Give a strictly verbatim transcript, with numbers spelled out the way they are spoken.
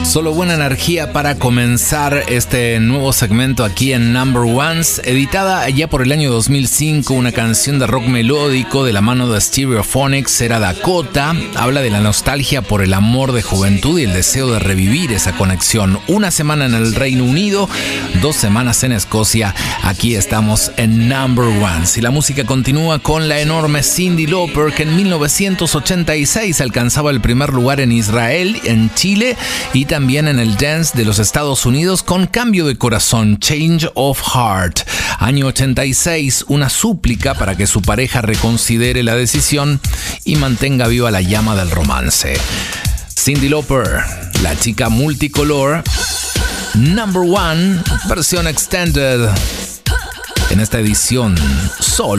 Solo buena energía para comenzar este nuevo segmento aquí en Number Ones. Editada ya por el año dos mil cinco, una canción de rock melódico de la mano de Stereophonics era Dakota. Habla de la nostalgia por el amor de juventud y el deseo de revivir esa conexión. Una semana en el Reino Unido, dos semanas en Escocia. Aquí estamos en Number Ones. Y la música continúa con la enorme Cyndi Lauper, que en mil novecientos ochenta y seis alcanzaba el primer lugar en Israel, en Chile y también en el dance de los Estados Unidos con Cambio de Corazón, Change of Heart. Año ochenta y seis, una súplica para que su pareja reconsidere la decisión y mantenga viva la llama del romance. Cyndi Lauper, la chica multicolor, Number One, versión extended, en esta edición solo